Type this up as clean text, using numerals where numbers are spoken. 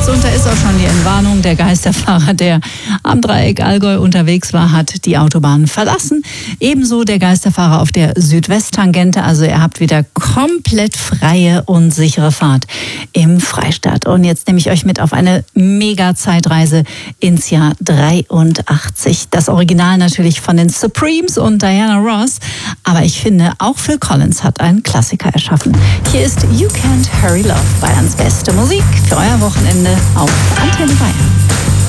und da ist auch schon die Entwarnung. Der Geisterfahrer, der am Dreieck Allgäu unterwegs war, hat die Autobahn verlassen. Ebenso der Geisterfahrer auf der Südwesttangente. Also ihr habt wieder komplett freie und sichere Fahrt im Freistaat. Und jetzt nehme ich euch mit auf eine Mega-Zeitreise ins Jahr 83. Das Original natürlich von den Supremes und Diana Ross. Aber ich finde, auch Phil Collins hat einen Klassiker erschaffen. Hier ist You Can't Hurry Love, Bayerns beste Musik für euer Wochenende auf Antenne Bayern.